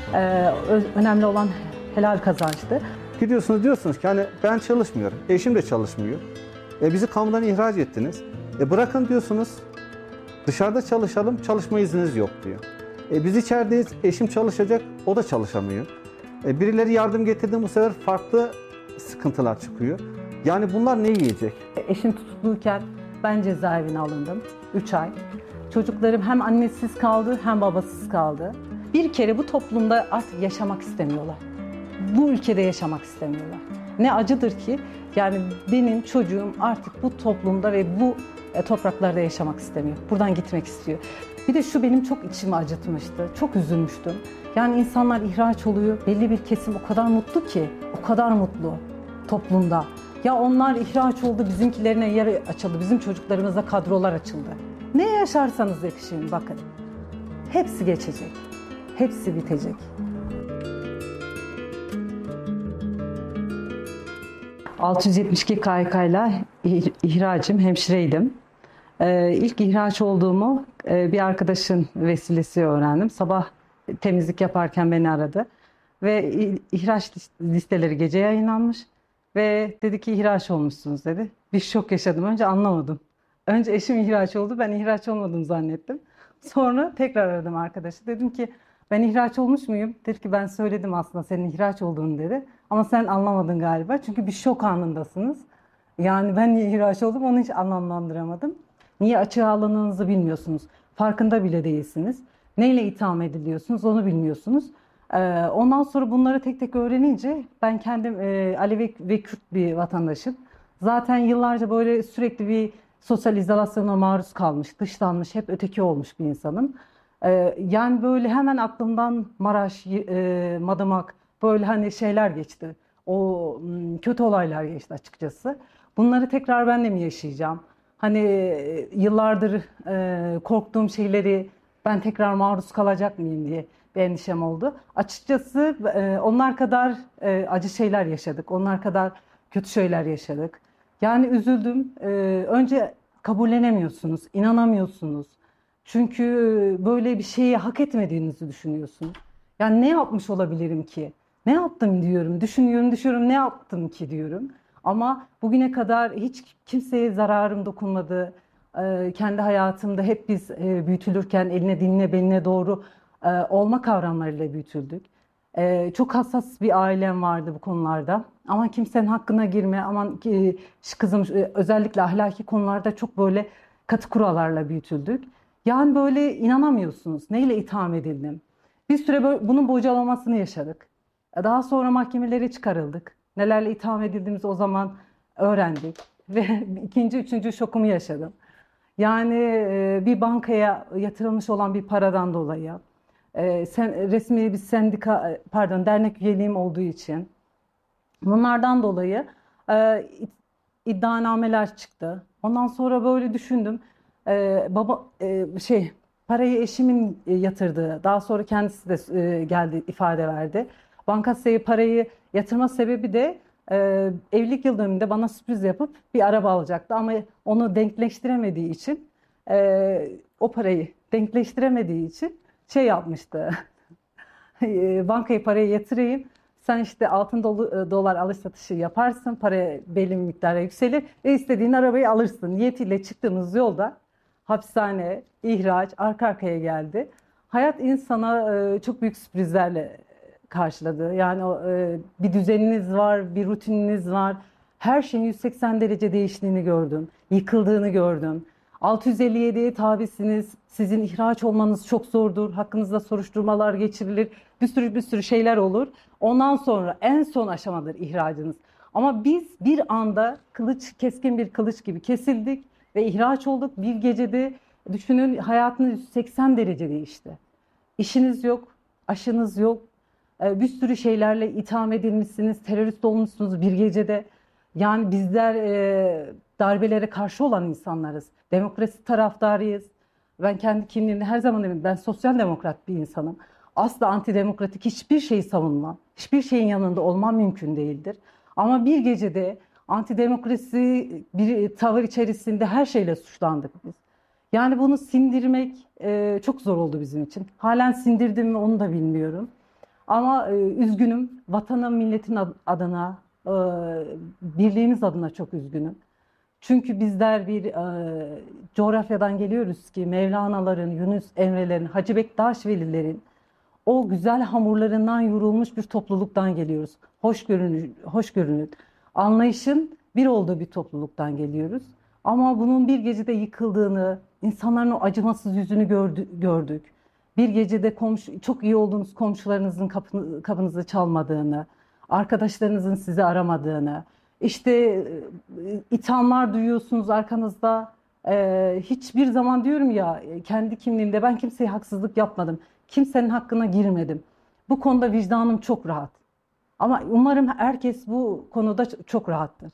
Önemli olan helal kazançtı. Gidiyorsunuz diyorsunuz ki hani ben çalışmıyorum, eşim de çalışmıyor. Bizi kamudan ihraç ettiniz. Bırakın diyorsunuz, dışarıda çalışalım, çalışma izniniz yok diyor. Biz içerideyiz, eşim çalışacak, o da çalışamıyor. Birileri yardım getirdi, bu sefer farklı sıkıntılar çıkıyor. Yani bunlar ne yiyecek? Eşim tutukluyken ben cezaevine alındım 3 ay. Çocuklarım hem annesiz kaldı hem babasız kaldı. Bir kere bu toplumda artık yaşamak istemiyorlar. Bu ülkede yaşamak istemiyorlar. Ne acıdır ki yani benim çocuğum artık bu toplumda ve bu topraklarda yaşamak istemiyor. Buradan gitmek istiyor. Bir de şu benim çok içimi acıtmıştı. Çok üzülmüştüm. Yani insanlar ihraç oluyor. Belli bir kesim o kadar mutlu ki, o kadar mutlu toplumda. Ya onlar ihraç oldu, bizimkilerine yer açıldı, bizim çocuklarımıza kadrolar açıldı. Ne yaşarsanız yaşayın bakın. Hepsi geçecek. Hepsi bitecek. ...672 KHK'yla ihracım, hemşireydim. İlk ihraç olduğumu bir arkadaşın vesilesi öğrendim. Sabah temizlik yaparken beni aradı. Ve ihraç listeleri gece yayınlanmış. Ve dedi ki ihraç olmuşsunuz dedi. Bir şok yaşadım. Önce anlamadım. Önce eşim ihraç oldu. Ben ihraç olmadım zannettim. Sonra tekrar aradım arkadaşı. Dedim ki ben ihraç olmuş muyum? Dedi ki ben söyledim aslında senin ihraç olduğunu dedi. Ama sen anlamadın galiba. Çünkü bir şok anındasınız. Yani ben niye ihraç oldum onu hiç anlamlandıramadım. Niye açığa alındığınızı bilmiyorsunuz. Farkında bile değilsiniz. Neyle itham ediliyorsunuz onu bilmiyorsunuz. Ondan sonra bunları tek tek öğrenince ben kendim Alevi ve Kürt bir vatandaşım. Zaten yıllarca böyle sürekli bir sosyal izolasyona maruz kalmış, dışlanmış, hep öteki olmuş bir insanım. Yani böyle hemen aklımdan Maraş, Madımak böyle hani şeyler geçti. O kötü olaylar geçti açıkçası. Bunları tekrar ben de mi yaşayacağım? Hani yıllardır korktuğum şeyleri ben tekrar maruz kalacak mıyım diye bir endişem oldu. Açıkçası onlar kadar acı şeyler yaşadık. Onlar kadar kötü şeyler yaşadık. Yani üzüldüm. Önce kabullenemiyorsunuz, inanamıyorsunuz. Çünkü böyle bir şeyi hak etmediğinizi düşünüyorsunuz. Yani ne yapmış olabilirim ki? Ne yaptım diyorum, düşünüyorum ne yaptım ki diyorum. Ama bugüne kadar hiç kimseye zararım dokunmadı. Kendi hayatımda hep biz büyütülürken eline diline beline doğru olma kavramlarıyla büyütüldük. Çok hassas bir ailem vardı bu konularda. Aman kimsenin hakkına girme, aman kızım özellikle ahlaki konularda çok böyle katı kurallarla büyütüldük. Yani böyle inanamıyorsunuz. Neyle itham edildim? Bir süre bunun bocalamasını yaşadık. Daha sonra mahkemelere çıkarıldık. Nelerle itham edildiğimizi o zaman öğrendik. Ve ikinci, üçüncü şokumu yaşadım. Yani bir bankaya yatırılmış olan bir paradan dolayı, resmi bir dernek üyeliğim olduğu için bunlardan dolayı e, iddianameler çıktı. Ondan sonra böyle düşündüm. Baba parayı eşimin yatırdığı, daha sonra kendisi de geldi ifade verdi. Bankasya parayı yatırma sebebi de evlilik yıl dönümünde bana sürpriz yapıp bir araba alacaktı. Ama onu denkleştiremediği için o parayı denkleştiremediği için şey yapmıştı. Bankaya parayı yatırayım. Sen işte altın dolar alış satışı yaparsın. Para belli bir miktara yükselir ve istediğin arabayı alırsın. Niyetiyle çıktığımız yolda hapishane, ihraç arka arkaya geldi. Hayat insana çok büyük sürprizlerle karşıladı. Yani bir düzeniniz var, bir rutininiz var. Her şeyin 180 derece değiştiğini gördüm. Yıkıldığını gördüm. 657'ye tabisiniz. Sizin ihraç olmanız çok zordur. Hakkınızda soruşturmalar geçirilir. Bir sürü şeyler olur. Ondan sonra en son aşamadır ihracınız. Ama biz bir anda keskin bir kılıç gibi kesildik ve ihraç olduk. Bir gecede düşünün hayatınız 180 derece değişti. İşiniz yok, aşınız yok. Bir sürü şeylerle itham edilmişsiniz, terörist olmuşsunuz bir gecede. Yani bizler darbelere karşı olan insanlarız. Demokrasi taraftarıyız. Ben kendi kimliğimde her zaman eminim. Ben sosyal demokrat bir insanım. Asla antidemokratik hiçbir şeyi savunmam. Hiçbir şeyin yanında olmam mümkün değildir. Ama bir gecede antidemokrasi bir tavır içerisinde her şeyle suçlandık biz. Yani bunu sindirmek çok zor oldu bizim için. Halen sindirdim mi onu da bilmiyorum. Ama üzgünüm. Vatanın, milletin adına, e, birliğimiz adına çok üzgünüm. Çünkü bizler bir coğrafyadan geliyoruz ki Mevlana'ların, Yunus Emre'lerin, Hacı Bektaş Velilerin o güzel hamurlarından yoğrulmuş bir topluluktan geliyoruz. Hoşgörünün, anlayışın bir olduğu bir topluluktan geliyoruz. Ama bunun bir gecede yıkıldığını, insanların o acımasız yüzünü gördük. Bir gecede çok iyi olduğunuz komşularınızın kapınızı çalmadığını, arkadaşlarınızın sizi aramadığını, işte ithamlar duyuyorsunuz arkanızda. Hiçbir zaman diyorum ya, kendi kimliğimde ben kimseye haksızlık yapmadım. Kimsenin hakkına girmedim. Bu konuda vicdanım çok rahat. Ama umarım herkes bu konuda çok rahattır.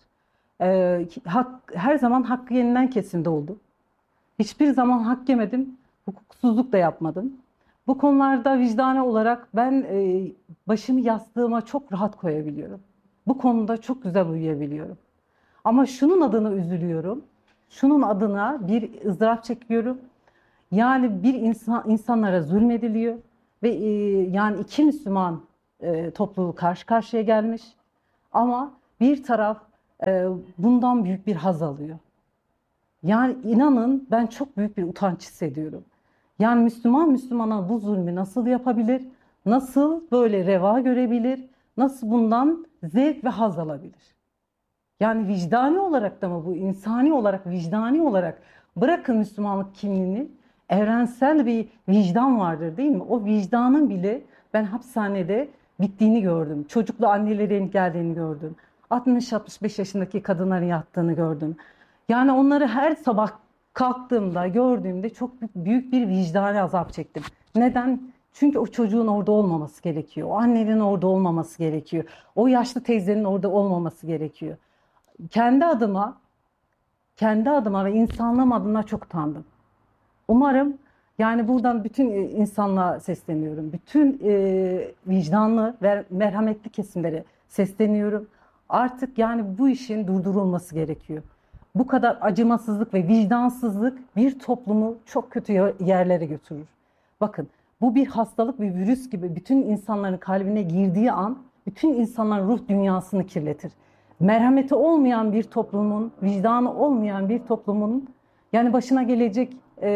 Her zaman hakkı yenilen kesimde oldum. Hiçbir zaman hak yemedim, hukuksuzluk da yapmadım. Bu konularda vicdani olarak ben başımı yastığıma çok rahat koyabiliyorum. Bu konuda çok güzel uyuyabiliyorum. Ama şunun adına üzülüyorum. Şunun adına bir ızdırap çekiyorum. Yani bir insanlara zulmediliyor ve yani iki Müslüman topluluğu karşı karşıya gelmiş. Ama bir taraf bundan büyük bir haz alıyor. Yani inanın ben çok büyük bir utanç hissediyorum. Yani Müslümana bu zulmü nasıl yapabilir? Nasıl böyle reva görebilir? Nasıl bundan zevk ve haz alabilir? Yani vicdani olarak da mı bu? İnsani olarak, vicdani olarak bırakın Müslümanlık kimliğini, evrensel bir vicdan vardır değil mi? O vicdanın bile ben hapishanede bittiğini gördüm. Çocuklu annelerin geldiğini gördüm. 60-65 yaşındaki kadınların yattığını gördüm. Yani onları her sabah kalktığımda, gördüğümde çok büyük bir vicdani azap çektim. Neden? Çünkü o çocuğun orada olmaması gerekiyor. O annenin orada olmaması gerekiyor. O yaşlı teyzenin orada olmaması gerekiyor. Kendi adıma, kendi adıma ve insanlığım adına çok utandım. Umarım yani buradan bütün insanlığa sesleniyorum. Bütün vicdanlı ve merhametli kesimlere sesleniyorum. Artık yani bu işin durdurulması gerekiyor. Bu kadar acımasızlık ve vicdansızlık bir toplumu çok kötü yerlere götürür. Bakın bu bir hastalık, bir virüs gibi bütün insanların kalbine girdiği an bütün insanların ruh dünyasını kirletir. Merhameti olmayan bir toplumun, vicdanı olmayan bir toplumun yani başına gelecek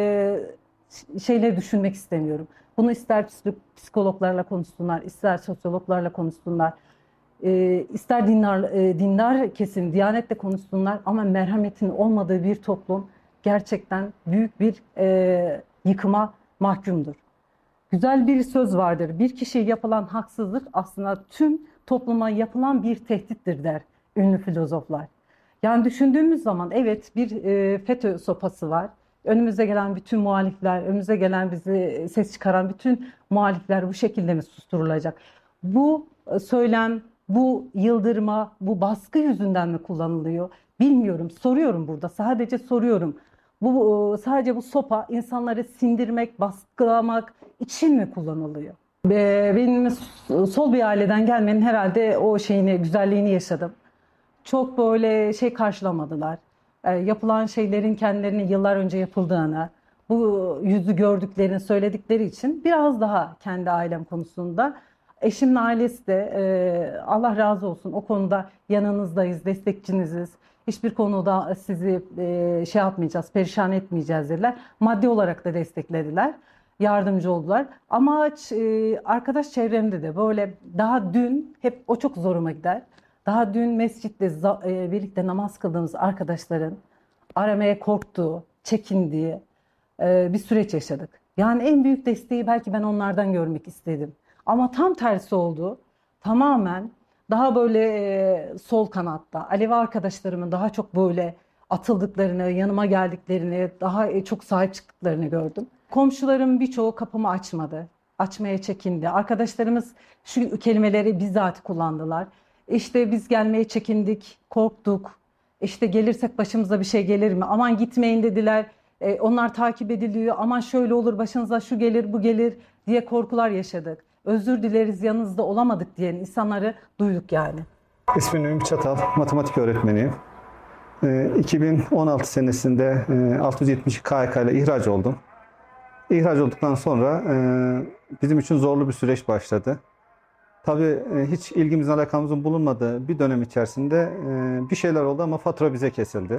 şeyleri düşünmek istemiyorum. Bunu ister psikologlarla konuşsunlar, ister sosyologlarla konuşsunlar, ister dindar kesim, diyanetle konuşsunlar ama merhametin olmadığı bir toplum gerçekten büyük bir yıkıma mahkumdur. Güzel bir söz vardır. Bir kişiye yapılan haksızlık aslında tüm topluma yapılan bir tehdittir der ünlü filozoflar. Yani düşündüğümüz zaman evet bir FETÖ sopası var. Önümüze gelen bütün muhalifler, önümüze gelen bizi ses çıkaran bütün muhalifler bu şekilde mi susturulacak? Bu söylem, bu yıldırma, bu baskı yüzünden mi kullanılıyor? Bilmiyorum. Soruyorum burada. Sadece soruyorum. Sadece bu sopa insanları sindirmek, baskılamak için mi kullanılıyor? Benim sol bir aileden gelmenin herhalde o şeyini, güzelliğini yaşadım. Çok böyle şey karşılamadılar. Yapılan şeylerin kendilerine yıllar önce yapıldığını, bu yüzü gördüklerini söyledikleri için biraz daha kendi ailem konusunda. Eşimin ailesi de Allah razı olsun o konuda yanınızdayız, destekçiniziz. Hiçbir konuda sizi şey yapmayacağız, perişan etmeyeceğiz dediler. Maddi olarak da desteklediler, yardımcı oldular. Ama arkadaş çevremde de böyle daha dün hep o çok zoruma gider. Daha dün mescitte birlikte namaz kıldığımız arkadaşların aramaya korktuğu, çekindiği bir süreç yaşadık. Yani en büyük desteği belki ben onlardan görmek istedim. Ama tam tersi oldu. Tamamen daha böyle sol kanatta, Alevi arkadaşlarımın daha çok böyle atıldıklarını, yanıma geldiklerini, daha çok sahip çıktıklarını gördüm. Komşularım birçoğu kapımı açmadı. Açmaya çekindi. Arkadaşlarımız şu kelimeleri bizzat kullandılar. İşte biz gelmeye çekindik, korktuk. İşte gelirsek başımıza bir şey gelir mi? Aman gitmeyin dediler. Onlar takip ediliyor. Aman şöyle olur, başınıza şu gelir, bu gelir diye korkular yaşadık. Özür dileriz, yanınızda olamadık diyen insanları duyduk yani. İsmim Ümit Çatal, matematik öğretmeniyim. 2016 senesinde 672 KHK ile ihraç oldum. İhraç olduktan sonra bizim için zorlu bir süreç başladı. Tabii hiç ilgimizin alakamızın bulunmadığı bir dönem içerisinde bir şeyler oldu ama fatura bize kesildi.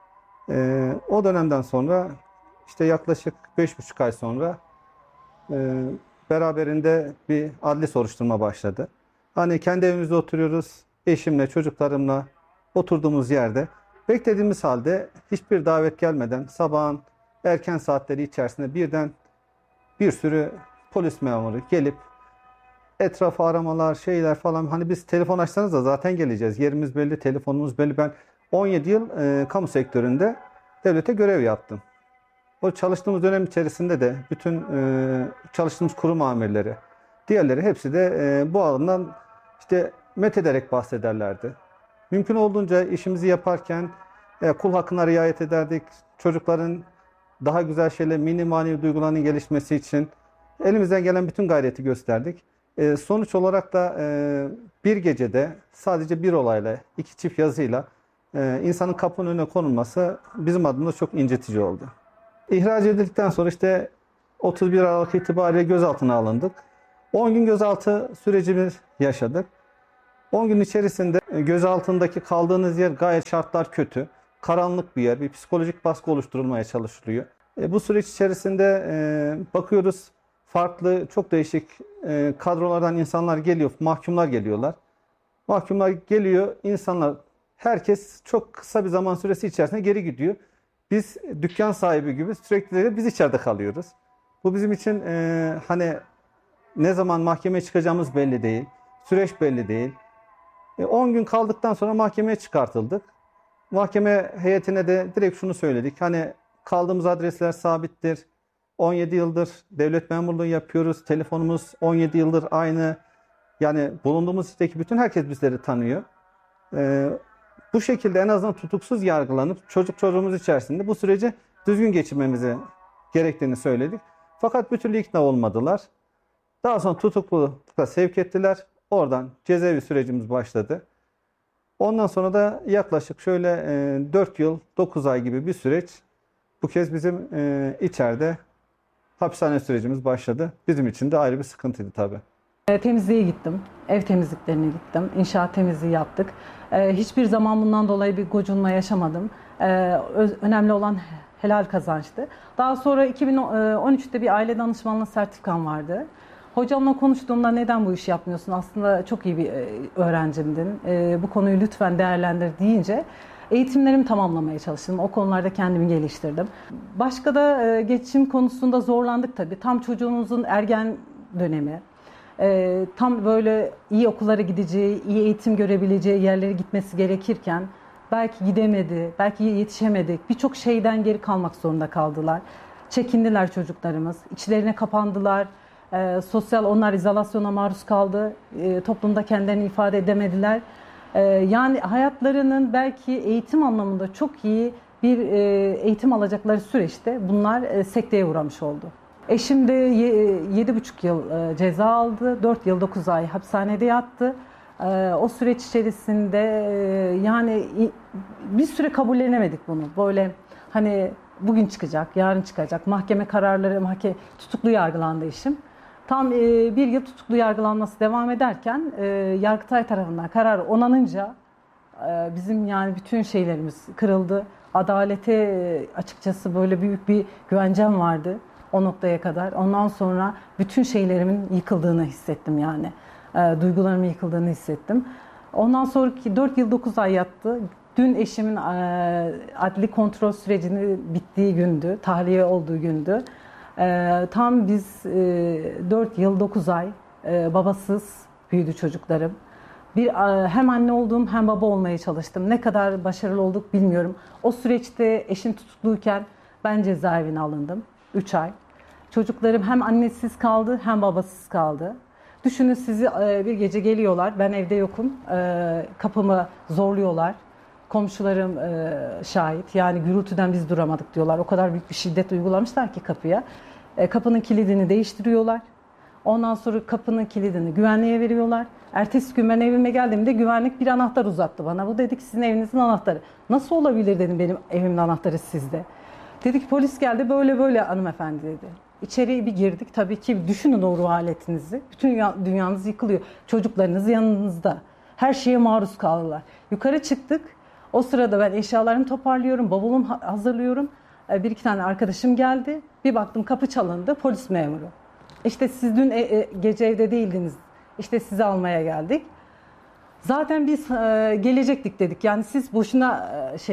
O dönemden sonra işte yaklaşık 5,5 ay sonra e, beraberinde bir adli soruşturma başladı. Hani kendi evimizde oturuyoruz, eşimle, çocuklarımla oturduğumuz yerde beklediğimiz halde hiçbir davet gelmeden sabahın erken saatleri içerisinde birden bir sürü polis memuru gelip etrafı aramalar, şeyler falan. Hani biz telefon açsanız da zaten geleceğiz. Yerimiz belli, telefonumuz belli. Ben 17 yıl kamu sektöründe devlete görev yaptım. O çalıştığımız dönem içerisinde de bütün çalıştığımız kurum amirleri, diğerleri hepsi de bu alandan işte methederek bahsederlerdi. Mümkün olduğunca işimizi yaparken kul hakkına riayet ederdik. Çocukların daha güzel şeyler, mini manevi duygularının gelişmesi için elimizden gelen bütün gayreti gösterdik. Sonuç olarak da bir gecede sadece bir olayla, iki çift yazıyla insanın kapının önüne konulması bizim adımıza çok incitici oldu. İhraç edildikten sonra işte 31 Aralık itibariyle gözaltına alındık. 10 gün gözaltı sürecimiz yaşadık. 10 gün içerisinde gözaltındaki kaldığınız yer gayet şartlar kötü. Karanlık bir yer, bir psikolojik baskı oluşturulmaya çalışılıyor. Bu süreç içerisinde bakıyoruz farklı, çok değişik kadrolardan insanlar geliyor, mahkumlar geliyorlar. Mahkumlar geliyor, insanlar, herkes çok kısa bir zaman süresi içerisinde geri gidiyor. Biz dükkan sahibi gibi sürekli biz içeride kalıyoruz. Bu bizim için hani ne zaman mahkemeye çıkacağımız belli değil, süreç belli değil. 10 gün kaldıktan sonra mahkemeye çıkartıldık. Mahkeme heyetine de direkt şunu söyledik. Hani kaldığımız adresler sabittir. 17 yıldır devlet memurluğu yapıyoruz. Telefonumuz 17 yıldır aynı. Yani bulunduğumuz sitedeki bütün herkes bizleri tanıyor. Bu şekilde en azından tutuksuz yargılanıp çocuğumuz içerisinde bu süreci düzgün geçirmemizi gerektiğini söyledik. Fakat bir türlü ikna olmadılar. Daha sonra tutuklulukla sevk ettiler. Oradan cezaevi sürecimiz başladı. Ondan sonra da yaklaşık şöyle 4 yıl 9 ay gibi bir süreç bu kez bizim içeride hapishane sürecimiz başladı. Bizim için de ayrı bir sıkıntıydı tabii. Temizliğe gittim. Ev temizliklerine gittim. İnşaat temizliği yaptık. Hiçbir zaman bundan dolayı bir gocunma yaşamadım. Önemli olan helal kazançtı. Daha sonra 2013'te bir aile danışmanlığı sertifikam vardı. Hocamla konuştuğumda neden bu işi yapmıyorsun? Aslında çok iyi bir öğrencimdin. Bu konuyu lütfen değerlendir deyince eğitimlerimi tamamlamaya çalıştım. O konularda kendimi geliştirdim. Başka da geçim konusunda zorlandık tabii. Tam çocuğumuzun ergen dönemi. Tam böyle iyi okullara gideceği, iyi eğitim görebileceği yerlere gitmesi gerekirken belki gidemedi, belki yetişemedik. Birçok şeyden geri kalmak zorunda kaldılar. Çekindiler çocuklarımız, içlerine kapandılar. Onlar izolasyona maruz kaldı. Toplumda kendilerini ifade edemediler. Yani hayatlarının belki eğitim anlamında çok iyi bir eğitim alacakları süreçte bunlar sekteye uğramış oldu. Eşim de 7,5 yıl ceza aldı. 4 yıl 9 ay hapishanede yattı. O süreç içerisinde yani bir süre kabullenemedik bunu. Böyle hani bugün çıkacak, yarın çıkacak. Mahkeme kararları, tutuklu yargılandı eşim. Tam bir yıl tutuklu yargılanması devam ederken Yargıtay tarafından karar onanınca bizim yani bütün şeylerimiz kırıldı. Adalete açıkçası böyle büyük bir güvencem vardı o noktaya kadar. Ondan sonra bütün şeylerimin yıkıldığını hissettim yani. Duygularımın yıkıldığını hissettim. Ondan sonraki 4 yıl 9 ay yattı. Dün eşimin adli kontrol sürecinin bittiği gündü, tahliye olduğu gündü. Tam biz 4 yıl 9 ay babasız büyüdü çocuklarım. Hem anne olduğum hem baba olmaya çalıştım. Ne kadar başarılı olduk bilmiyorum. O süreçte eşim tutukluyken ben cezaevine alındım. 3 ay. Çocuklarım hem annesiz kaldı hem babasız kaldı. Düşünün sizi bir gece geliyorlar, ben evde yokum, kapımı zorluyorlar. Komşularım şahit, yani gürültüden biz duramadık diyorlar. O kadar büyük bir şiddet uygulamışlar ki kapıya. Kapının kilidini değiştiriyorlar. Ondan sonra kapının kilidini güvenliğe veriyorlar. Ertesi gün ben evime geldiğimde güvenlik bir anahtar uzattı bana. Bu dedi ki sizin evinizin anahtarı. Nasıl olabilir dedim benim evimin anahtarı sizde. Dedi ki polis geldi böyle böyle hanımefendi dedi. İçeriye bir girdik. Tabii ki düşünün o ruh haletinizi. Bütün dünyanız yıkılıyor. Çocuklarınız yanınızda. Her şeye maruz kaldılar. Yukarı çıktık. O sırada ben eşyalarımı toparlıyorum. Bavulumu hazırlıyorum. Bir iki tane arkadaşım geldi. Bir baktım kapı çalındı. Polis memuru. İşte siz dün gece evde değildiniz. İşte sizi almaya geldik. Zaten biz gelecektik dedik. Yani siz boşuna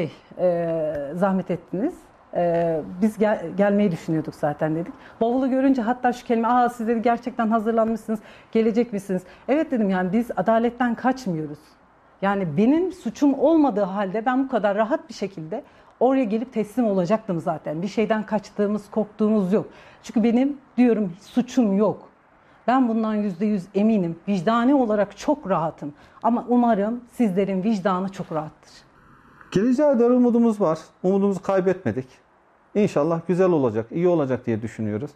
zahmet ettiniz. Biz gelmeyi düşünüyorduk zaten dedik. Bavulu görünce hatta şu kelime, siz dedi gerçekten hazırlanmışsınız, gelecek misiniz? Evet dedim, yani biz adaletten kaçmıyoruz. Yani benim suçum olmadığı halde ben bu kadar rahat bir şekilde oraya gelip teslim olacaktım zaten. Bir şeyden kaçtığımız, korktuğumuz yok. Çünkü benim diyorum suçum yok. Ben bundan %100 eminim. Vicdani olarak çok rahatım. Ama umarım sizlerin vicdanı çok rahattır. Geleceğe dair umudumuz var. Umudumuzu kaybetmedik. İnşallah güzel olacak, iyi olacak diye düşünüyoruz.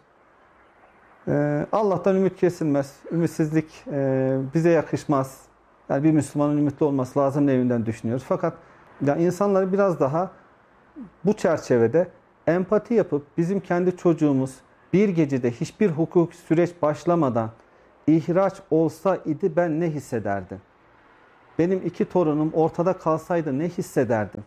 Allah'tan ümit kesilmez. Ümitsizlik bize yakışmaz. Yani bir Müslümanın ümitli olması lazım evinden düşünüyoruz. Fakat yani insanları biraz daha bu çerçevede empati yapıp bizim kendi çocuğumuz bir gecede hiçbir hukuki süreç başlamadan ihraç olsa idi ben ne hissederdim? Benim 2 torunum ortada kalsaydı ne hissederdim?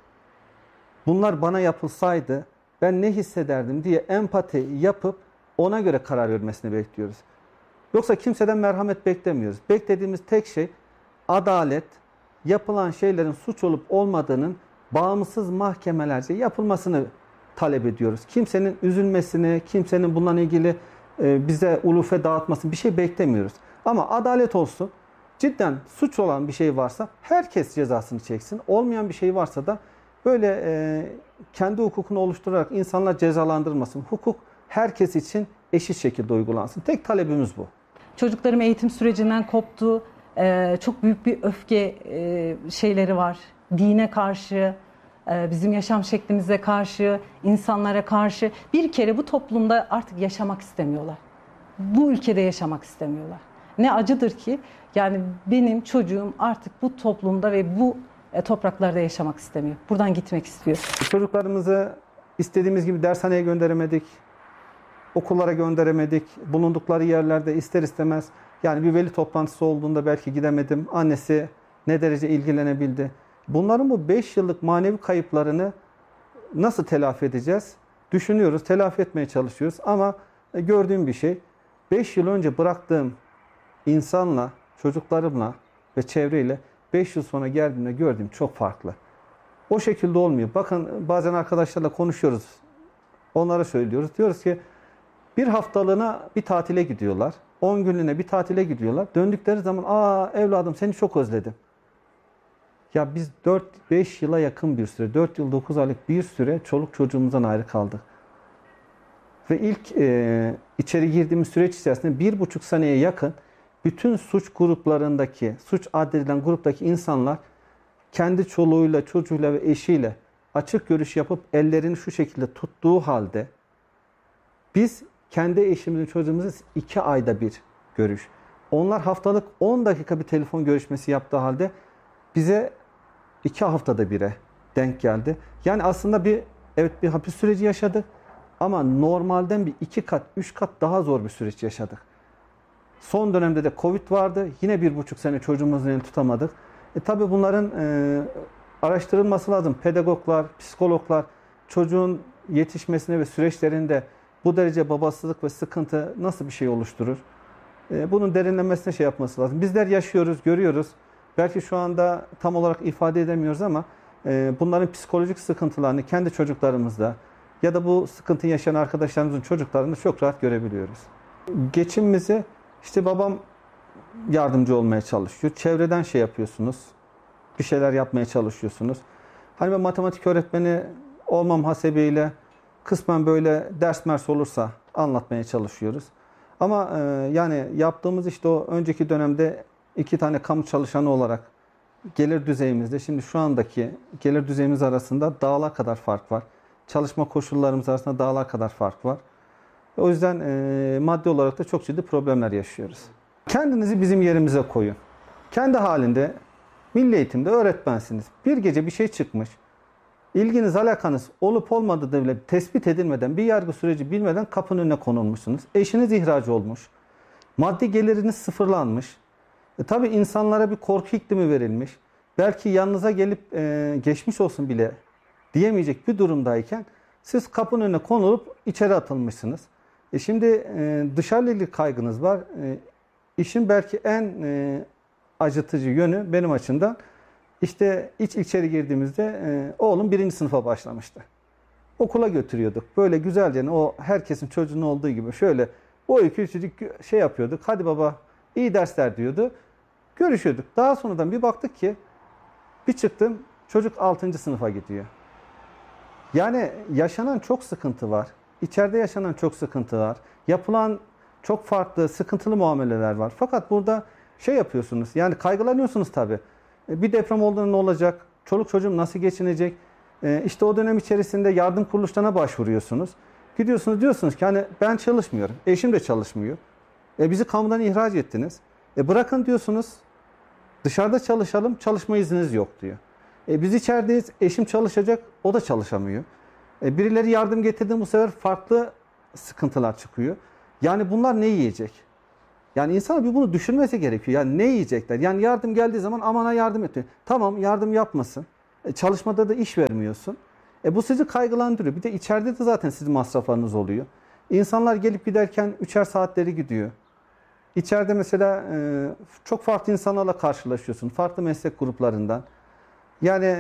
Bunlar bana yapılsaydı ben ne hissederdim diye empati yapıp ona göre karar vermesini bekliyoruz. Yoksa kimseden merhamet beklemiyoruz. Beklediğimiz tek şey adalet, yapılan şeylerin suç olup olmadığının bağımsız mahkemelerce yapılmasını talep ediyoruz. Kimsenin üzülmesini, kimsenin bununla ilgili bize ulufe dağıtmasını bir şey beklemiyoruz. Ama adalet olsun. Cidden suç olan bir şey varsa herkes cezasını çeksin. Olmayan bir şey varsa da böyle kendi hukukunu oluşturarak insanlar cezalandırılmasın. Hukuk herkes için eşit şekilde uygulansın. Tek talebimiz bu. Çocuklarım eğitim sürecinden koptu. Çok büyük bir öfke şeyleri var. Dine karşı, bizim yaşam şeklimize karşı, insanlara karşı. Bir kere bu toplumda artık yaşamak istemiyorlar. Bu ülkede yaşamak istemiyorlar. Ne acıdır ki yani benim çocuğum artık bu toplumda ve bu topraklarda yaşamak istemiyor. Buradan gitmek istiyor. Çocuklarımızı istediğimiz gibi dershaneye gönderemedik. Okullara gönderemedik. Bulundukları yerlerde ister istemez yani bir veli toplantısı olduğunda belki gidemedim. Annesi ne derece ilgilenebildi. Bunların bu 5 yıllık manevi kayıplarını nasıl telafi edeceğiz? Düşünüyoruz, telafi etmeye çalışıyoruz ama gördüğüm bir şey 5 yıl önce bıraktığım insanla, çocuklarımla ve çevreyle 5 yıl sonra geldiğimde gördüğüm çok farklı. O şekilde olmuyor. Bakın bazen arkadaşlarla konuşuyoruz. Onlara söylüyoruz. Diyoruz ki bir haftalığına bir tatile gidiyorlar. 10 günlüğüne bir tatile gidiyorlar. Döndükleri zaman evladım seni çok özledim. Ya biz 4-5 yıla yakın bir süre, 4 yıl 9 aylık bir süre çoluk çocuğumuzdan ayrı kaldık. Ve ilk içeri girdiğimiz süreç içerisinde 1,5 seneye yakın bütün suç gruplarındaki, suç addedilen gruptaki insanlar kendi çoluğuyla, çocuğuyla ve eşiyle açık görüş yapıp ellerini şu şekilde tuttuğu halde biz kendi eşimizin çocuğumuzun 2 ayda bir görüş. Onlar haftalık 10 dakika bir telefon görüşmesi yaptığı halde bize 2 haftada bire denk geldi. Yani aslında bir hapis süreci yaşadık ama normalden bir 2 kat, 3 kat daha zor bir süreç yaşadık. Son dönemde de Covid vardı. Yine 1,5 sene çocuğumuzun elini tutamadık. Tabii bunların araştırılması lazım. Pedagoglar, psikologlar çocuğun yetişmesine ve süreçlerinde bu derece babasızlık ve sıkıntı nasıl bir şey oluşturur? Bunun derinlemesine yapması lazım. Bizler yaşıyoruz, görüyoruz. Belki şu anda tam olarak ifade edemiyoruz ama bunların psikolojik sıkıntılarını kendi çocuklarımızda ya da bu sıkıntı yaşayan arkadaşlarımızın çocuklarında çok rahat görebiliyoruz. Geçimimizi işte babam yardımcı olmaya çalışıyor. Çevreden yapıyorsunuz. Bir şeyler yapmaya çalışıyorsunuz. Hani ben matematik öğretmeni olmam hasebiyle kısmen böyle ders olursa anlatmaya çalışıyoruz. Ama yani yaptığımız işte o önceki dönemde 2 tane kamu çalışanı olarak gelir düzeyimizde şimdi şu andaki gelir düzeyimiz arasında dağlar kadar fark var. Çalışma koşullarımız arasında dağlar kadar fark var. O yüzden maddi olarak da çok ciddi problemler yaşıyoruz. Kendinizi bizim yerimize koyun. Kendi halinde milli eğitimde öğretmensiniz. Bir gece bir şey çıkmış. İlginiz, alakanız olup olmadığı da bile tespit edilmeden, bir yargı süreci bilmeden kapının önüne konulmuşsunuz. Eşiniz ihraç olmuş. Maddi geliriniz sıfırlanmış. Tabii insanlara bir korku iklimi verilmiş. Belki yanınıza gelip geçmiş olsun bile diyemeyecek bir durumdayken siz kapının önüne konulup içeri atılmışsınız. Şimdi dışarıyla ilgili kaygınız var. İşin belki en acıtıcı yönü benim açımdan, İşte içeri girdiğimizde oğlum 1. sınıfa başlamıştı. Okula götürüyorduk. Böyle güzelce, o herkesin çocuğunun olduğu gibi şöyle o iki küçücük şey yapıyorduk. Hadi baba iyi dersler diyordu. Görüşüyorduk. Daha sonradan bir baktık ki bir çıktım çocuk 6. sınıfa gidiyor. Yani yaşanan çok sıkıntı var. İçeride yaşanan çok sıkıntı var. Yapılan çok farklı sıkıntılı muameleler var. Fakat burada şey yapıyorsunuz, yani kaygılanıyorsunuz tabii. Bir deprem olduğunda ne olacak? Çoluk çocuğum nasıl geçinecek? İşte o dönem içerisinde yardım kuruluşlarına başvuruyorsunuz. Gidiyorsunuz, diyorsunuz ki hani ben çalışmıyorum. Eşim de çalışmıyor. Bizi kamudan ihraç ettiniz. Bırakın diyorsunuz. Dışarıda çalışalım. Çalışma izniniz yok diyor. Biz içerideyiz. Eşim çalışacak. O da çalışamıyor. Birileri yardım getirdi. Bu sefer farklı sıkıntılar çıkıyor. Yani bunlar ne yiyecek? Yani insan bir bunu düşünmesi gerekiyor. Yani ne yiyecekler? Yani yardım geldiği zaman amana yardım et. Tamam, yardım yapmasın. Çalışmada da iş vermiyorsun. Bu sizi kaygılandırıyor. Bir de içeride de zaten sizin masraflarınız oluyor. İnsanlar gelip giderken 3'er saatleri gidiyor. İçeride mesela çok farklı insanlarla karşılaşıyorsun. Farklı meslek gruplarından. Yani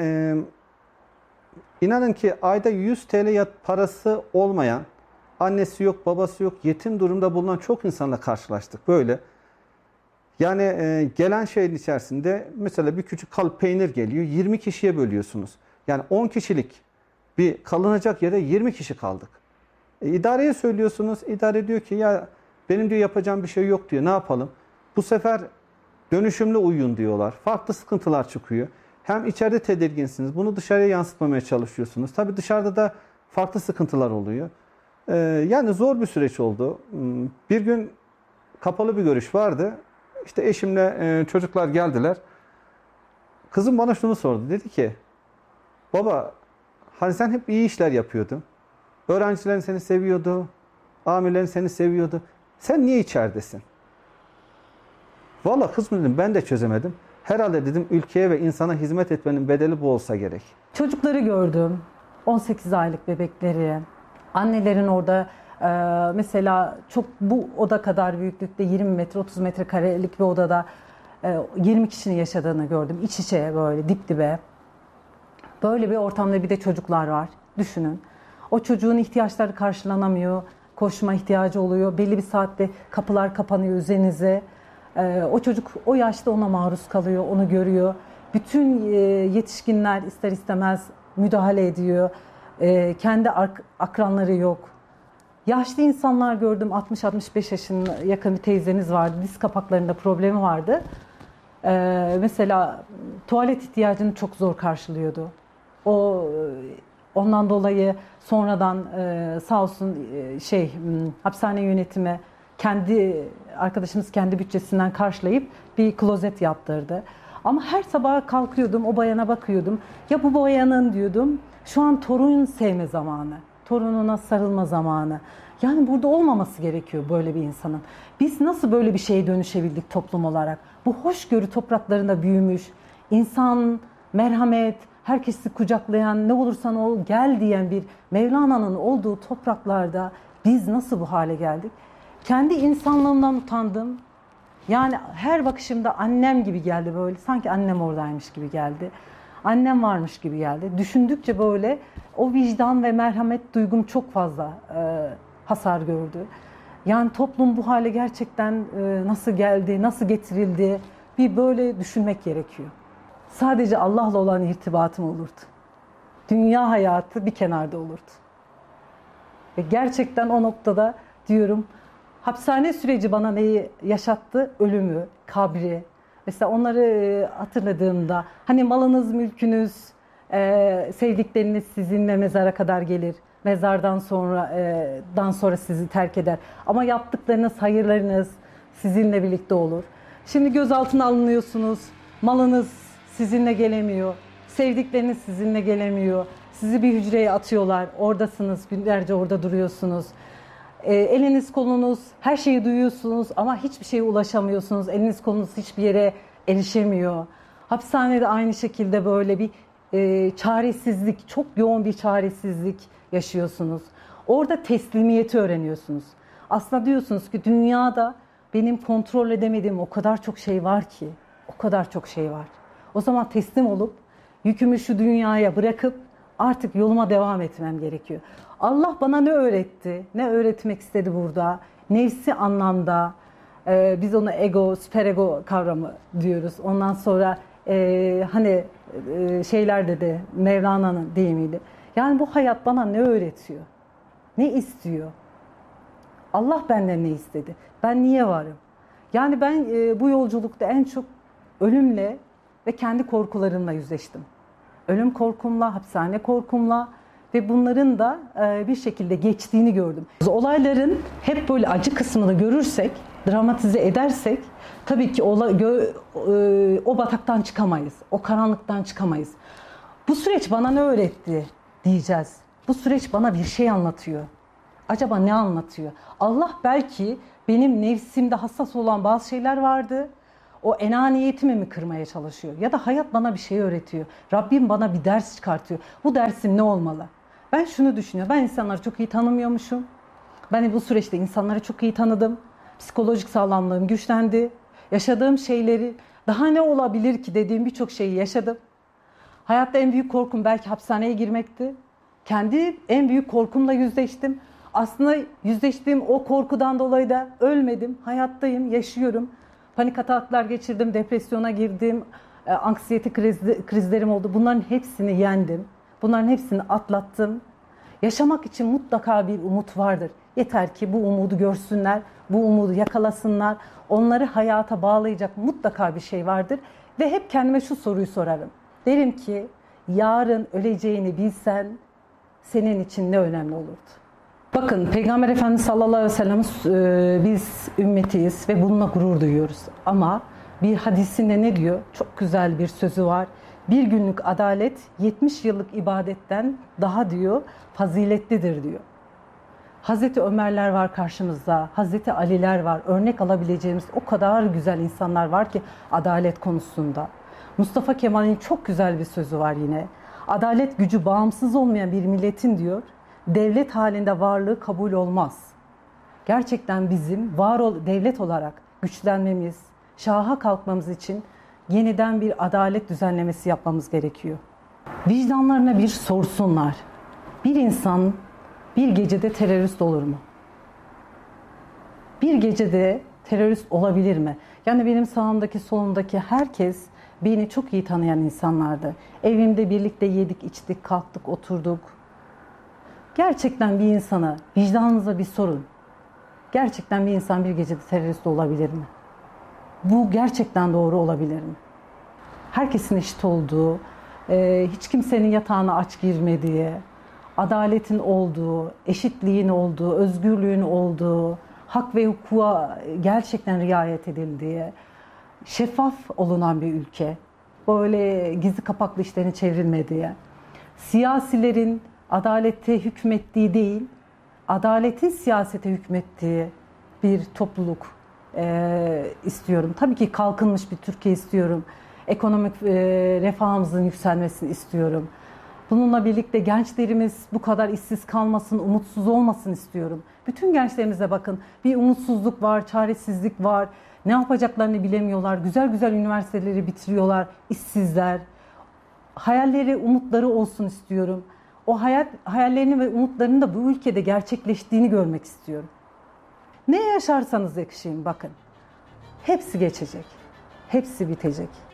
inanın ki ayda 100 TL parası olmayan, annesi yok, babası yok, yetim durumda bulunan çok insanla karşılaştık böyle. Yani gelen şeyin içerisinde mesela bir küçük kalıp peynir geliyor, 20 kişiye bölüyorsunuz. Yani 10 kişilik bir kalınacak yere 20 kişi kaldık. İdareye söylüyorsunuz, idare diyor ki ya benim diyor yapacağım bir şey yok diyor, ne yapalım? Bu sefer dönüşümlü uyuyun diyorlar. Farklı sıkıntılar çıkıyor. Hem içeride tedirginsiniz, bunu dışarıya yansıtmamaya çalışıyorsunuz. Tabii dışarıda da farklı sıkıntılar oluyor. Yani zor bir süreç oldu. Bir gün kapalı bir görüş vardı. İşte eşimle çocuklar geldiler. Kızım bana şunu sordu. Dedi ki baba hani sen hep iyi işler yapıyordun. Öğrencilerin seni seviyordu. Amirlerin seni seviyordu. Sen niye içeridesin? Vallahi kızım dedim, ben de çözemedim. Herhalde dedim ülkeye ve insana hizmet etmenin bedeli bu olsa gerek. Çocukları gördüm. 18 aylık bebekleri. Annelerin orada mesela çok bu oda kadar büyüklükte 20 metre 30 metrekarelik bir odada 20 kişinin yaşadığını gördüm. İç içe böyle dip dibe. Böyle bir ortamda bir de çocuklar var. Düşünün. O çocuğun ihtiyaçları karşılanamıyor. Koşma ihtiyacı oluyor. Belli bir saatte kapılar kapanıyor üzerinize. O çocuk o yaşta ona maruz kalıyor, onu görüyor. Bütün yetişkinler ister istemez müdahale ediyor. Kendi akranları yok. Yaşlı insanlar gördüm. 60-65 yaşına yakın bir teyzemiz vardı. Diz kapaklarında problemi vardı. Mesela tuvalet ihtiyacını çok zor karşılıyordu. Ondan dolayı sonradan sağ olsun hapishane yönetimi arkadaşımız kendi bütçesinden karşılayıp bir klozet yaptırdı. Ama her sabah kalkıyordum, o bayana bakıyordum. Ya bu bayanın diyordum, şu an torun sevme zamanı, torununa sarılma zamanı. Yani burada olmaması gerekiyor böyle bir insanın. Biz nasıl böyle bir şeye dönüşebildik toplum olarak? Bu hoşgörü topraklarında büyümüş, insan, merhamet, herkesi kucaklayan, ne olursan ol gel diyen bir Mevlana'nın olduğu topraklarda biz nasıl bu hale geldik? Kendi insanlığımdan utandım. Yani her bakışımda annem gibi geldi böyle. Sanki annem oradaymış gibi geldi. Annem varmış gibi geldi. Düşündükçe böyle o vicdan ve merhamet duygum çok fazla hasar gördü. Yani toplum bu hale gerçekten nasıl geldi, nasıl getirildi? Bir böyle düşünmek gerekiyor. Sadece Allah'la olan irtibatım olurdu. Dünya hayatı bir kenarda olurdu. Ve gerçekten o noktada diyorum, hapishane süreci bana neyi yaşattı? Ölümü, kabri. Mesela onları hatırladığımda hani malınız, mülkünüz, sevdikleriniz sizinle mezara kadar gelir. Mezardan sonra sizi terk eder. Ama yaptıklarınız, hayırlarınız sizinle birlikte olur. Şimdi gözaltına alınıyorsunuz. Malınız sizinle gelemiyor. Sevdikleriniz sizinle gelemiyor. Sizi bir hücreye atıyorlar. Oradasınız, günlerce orada duruyorsunuz. Eliniz kolunuz, her şeyi duyuyorsunuz ama hiçbir şeye ulaşamıyorsunuz. Eliniz kolunuz hiçbir yere erişemiyor. Hapishanede aynı şekilde böyle bir çaresizlik, çok yoğun bir çaresizlik yaşıyorsunuz. Orada teslimiyeti öğreniyorsunuz. Aslında diyorsunuz ki dünyada benim kontrol edemediğim o kadar çok şey var ki, o kadar çok şey var. O zaman teslim olup yükümü şu dünyaya bırakıp artık yoluma devam etmem gerekiyor. Allah bana ne öğretti, ne öğretmek istedi burada? Nefsi anlamda, biz ona ego, süperego kavramı diyoruz. Ondan sonra şeylerde de Mevlana'nın deyimiyle. Yani bu hayat bana ne öğretiyor? Ne istiyor? Allah benden ne istedi? Ben niye varım? Yani ben bu yolculukta en çok ölümle ve kendi korkularımla yüzleştim. Ölüm korkumla, hapishane korkumla ve bunların da bir şekilde geçtiğini gördüm. Olayların hep böyle acı kısmını görürsek, dramatize edersek tabii ki o bataktan çıkamayız, o karanlıktan çıkamayız. Bu süreç bana ne öğretti diyeceğiz. Bu süreç bana bir şey anlatıyor. Acaba ne anlatıyor? Allah belki benim nefsimde hassas olan bazı şeyler vardı. O enaniyetimi mi kırmaya çalışıyor? Ya da hayat bana bir şey öğretiyor. Rabbim bana bir ders çıkartıyor. Bu dersim ne olmalı? Ben şunu düşünüyorum. Ben insanları çok iyi tanımıyormuşum. Ben bu süreçte insanları çok iyi tanıdım. Psikolojik sağlamlığım güçlendi. Yaşadığım şeyleri daha ne olabilir ki dediğim birçok şeyi yaşadım. Hayatta en büyük korkum belki hapishaneye girmekti. Kendi en büyük korkumla yüzleştim. Aslında yüzleştiğim o korkudan dolayı da ölmedim. Hayattayım, yaşıyorum. Panik ataklar geçirdim, depresyona girdim, anksiyete krizlerim oldu. Bunların hepsini yendim. Bunların hepsini atlattım. Yaşamak için mutlaka bir umut vardır. Yeter ki bu umudu görsünler, bu umudu yakalasınlar. Onları hayata bağlayacak mutlaka bir şey vardır. Ve hep kendime şu soruyu sorarım. Derim ki, yarın öleceğini bilsen senin için ne önemli olurdu? Bakın Peygamber Efendimiz sallallahu aleyhi ve sellem biz ümmetiyiz ve bununla gurur duyuyoruz. Ama bir hadisinde ne diyor? Çok güzel bir sözü var. Bir günlük adalet 70 yıllık ibadetten daha diyor faziletlidir diyor. Hazreti Ömerler var karşımızda, Hazreti Aliler var. Örnek alabileceğimiz o kadar güzel insanlar var ki adalet konusunda. Mustafa Kemal'in çok güzel bir sözü var yine. Adalet gücü bağımsız olmayan bir milletin diyor, devlet halinde varlığı kabul olmaz. Gerçekten bizim devlet olarak güçlenmemiz, şaha kalkmamız için yeniden bir adalet düzenlemesi yapmamız gerekiyor. Vicdanlarına bir sorsunlar. Bir insan bir gecede terörist olur mu? Bir gecede terörist olabilir mi? Yani benim sağımdaki solumdaki herkes beni çok iyi tanıyan insanlardı. Evimde birlikte yedik, içtik, kalktık, oturduk. Gerçekten bir insana, vicdanınıza bir sorun. Gerçekten bir insan bir gecede terörist olabilir mi? Bu gerçekten doğru olabilir mi? Herkesin eşit olduğu, hiç kimsenin yatağına aç girmediği, adaletin olduğu, eşitliğin olduğu, özgürlüğün olduğu, hak ve hukuka gerçekten riayet edildiği, şeffaf olunan bir ülke. Böyle gizli kapaklı işlerin çevrilmediği, siyasilerin adalete hükmettiği değil, adaletin siyasete hükmettiği bir topluluk istiyorum. Tabii ki kalkınmış bir Türkiye istiyorum. Ekonomik refahımızın yükselmesini istiyorum. Bununla birlikte gençlerimiz bu kadar işsiz kalmasın, umutsuz olmasın istiyorum. Bütün gençlerimize bakın, bir umutsuzluk var, çaresizlik var. Ne yapacaklarını bilemiyorlar. Güzel güzel üniversiteleri bitiriyorlar, işsizler. Hayalleri, umutları olsun istiyorum. O hayallerini ve umutlarının da bu ülkede gerçekleştiğini görmek istiyorum. Ne yaşarsanız yaşayın bakın. Hepsi geçecek. Hepsi bitecek.